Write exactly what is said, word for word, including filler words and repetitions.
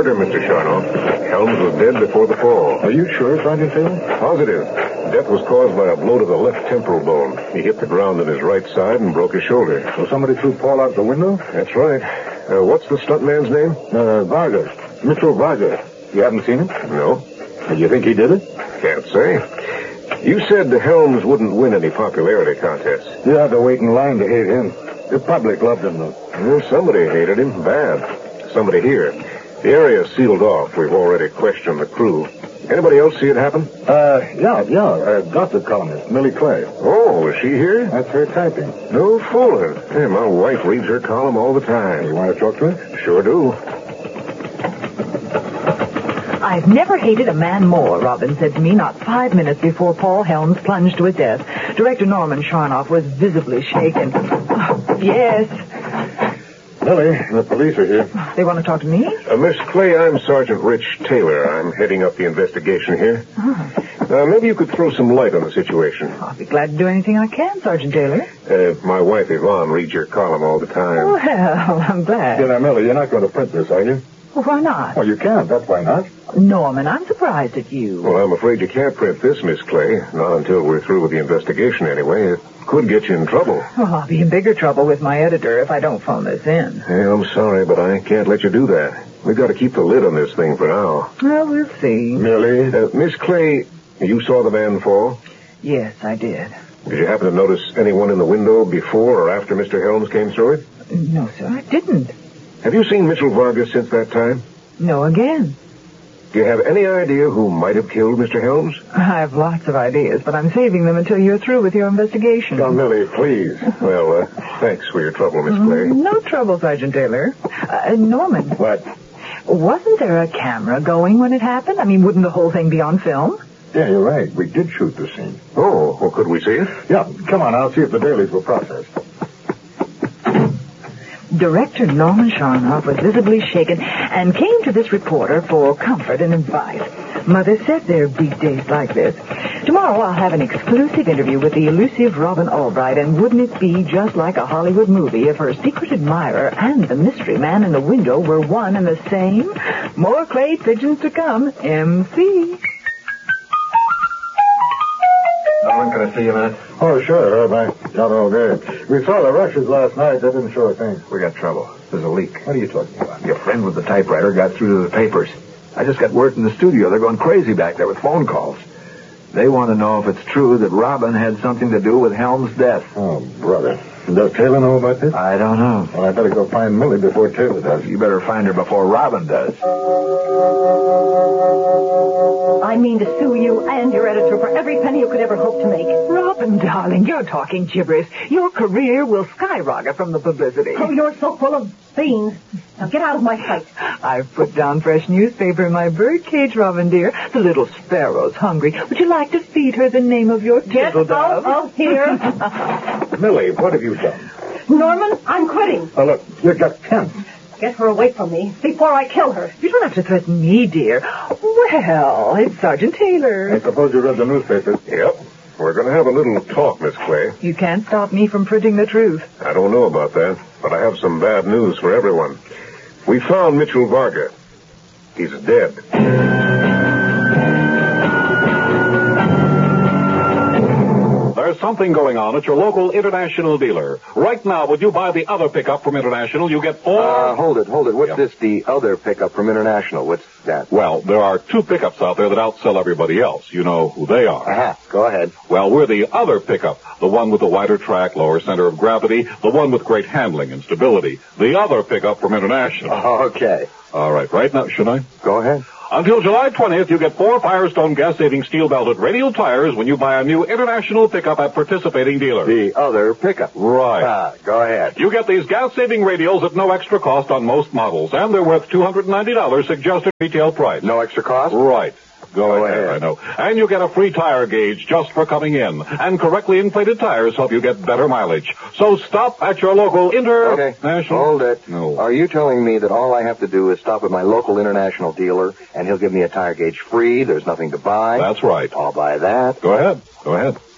murder, Mister Sharnoff. Helms was dead before the fall. Are you sure, Sergeant Taylor? Positive. Death was caused by a blow to the left temporal bone. He hit the ground on his right side and broke his shoulder. So somebody threw Paul out the window? That's right. Uh, what's the stuntman's name? Uh, Vargas. Mitchell Vargas. You haven't seen him? No. Do you think he did it? Can't say. You said the Helms wouldn't win any popularity contests. You had to wait in line to hate him. The public loved him, though. Well, somebody hated him bad. Somebody here. The area's sealed off. We've already questioned the crew. Anybody else see it happen? Uh, yeah, yeah. Uh, gossip columnist, Millie Clay. Oh, is she here? That's her typing. No fooling. Hey, my wife reads her column all the time. You want to talk to her? Sure do. I've never hated a man more, Robin said to me not five minutes before Paul Helms plunged to his death. Director Norman Sharnoff was visibly shaken. Oh, yes. Millie, the police are here. They want to talk to me? Uh, Miss Clay, I'm Sergeant Rich Taylor. I'm heading up the investigation here. Oh. Uh, maybe you could throw some light on the situation. I'll be glad to do anything I can, Sergeant Taylor. Uh, my wife, Yvonne, reads your column all the time. Well, I'm glad. Yeah, now, Millie, you're not going to print this, are you? Well, why not? Well, you can't. That's why not. Norman, I'm surprised at you. Well, I'm afraid you can't print this, Miss Clay. Not until we're through with the investigation, anyway. It could get you in trouble. Well, I'll be in bigger trouble with my editor if I don't phone this in. Hey, I'm sorry, but I can't let you do that. We've got to keep the lid on this thing for now. Well, we'll see. Millie? Uh, Miss Clay, you saw the man fall? Yes, I did. Did you happen to notice anyone in the window before or after Mister Helms came through it? No, sir, I didn't. Have you seen Mitchell Vargas since that time? No, again. Do you have any idea who might have killed Mister Helms? I have lots of ideas, but I'm saving them until you're through with your investigation. Now, Millie, please. Well, uh, thanks for your trouble, Miss Clay. Mm, no trouble, Sergeant Taylor. Uh, Norman. What? Wasn't there a camera going when it happened? I mean, wouldn't the whole thing be on film? Yeah, you're right. We did shoot the scene. Oh, well, could we see it? Yeah, come on. I'll see if the dailies were processed. Director Norman Sharnoff was visibly shaken and came to this reporter for comfort and advice. Mother said there'd be days like this. Tomorrow I'll have an exclusive interview with the elusive Robin Albright, and wouldn't it be just like a Hollywood movie if her secret admirer and the mystery man in the window were one and the same? More clay pigeons to come. M C. Norman, can I see you a minute? Oh, sure, Herb. I got all good. We saw the rushes last night. They didn't show a thing. We got trouble. There's a leak. What are you talking about? Your friend with the typewriter got through to the papers. I just got word from the studio. They're going crazy back there with phone calls. They want to know if it's true that Robin had something to do with Helms' death. Oh, brother. Does Taylor know about this? I don't know. Well, I better go find Millie before Taylor does. You better find her before Robin does. I mean to sue you and your editor for every penny you could ever hope to make. Robin, darling, you're talking gibberish. Your career will skyrocket from the publicity. Oh, you're so full of beans. Now get out of my sight. I've put down fresh newspaper in my birdcage, Robin dear. The little sparrow's hungry. Would you like to feed her the name of your Get turtle out dove? of here. Millie, what have you done? Norman, I'm quitting. Oh, look, you got tense. Get her away from me before I kill her. You don't have to threaten me, dear. Well, it's Sergeant Taylor. I suppose you read the newspapers. Yep. We're going to have a little talk, Miss Clay. You can't stop me from printing the truth. I don't know about that, but I have some bad news for everyone. We found Mitchell Vargas. He's dead. There's something going on at your local International dealer. Right now, would you buy the other pickup from International, you get four... Uh, hold it, hold it. What's Yep. this, the other pickup from International? What's that? Well, there are two pickups out there that outsell everybody else. You know who they are. Uh-huh. Go ahead. Well, we're the other pickup. The one with the wider track, lower center of gravity. The one with great handling and stability. The other pickup from International. Okay. All right, right now, should I? Go ahead. Until July twentieth, you get four Firestone gas-saving steel-belted radial tires when you buy a new International pickup at participating dealers. The other pickup. Right. Ah, go ahead. You get these gas-saving radials at no extra cost on most models, and they're worth two hundred ninety dollars suggested retail price. No extra cost? Right. Go, Go ahead, ahead. I know. And you get a free tire gauge just for coming in. And correctly inflated tires help you get better mileage. So stop at your local Okay. International... Hold it. No. Are you telling me that all I have to do is stop at my local International dealer and he'll give me a tire gauge free? There's nothing to buy? That's right. I'll buy that. Go ahead. Go ahead.